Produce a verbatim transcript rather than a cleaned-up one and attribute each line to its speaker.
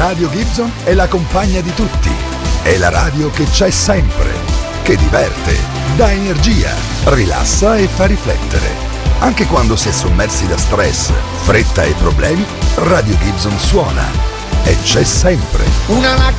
Speaker 1: Radio Gibson è la compagna di tutti. È la radio che c'è sempre, che diverte, dà energia, rilassa e fa riflettere. Anche quando si è sommersi da stress, fretta e problemi, Radio Gibson suona e c'è sempre.
Speaker 2: Una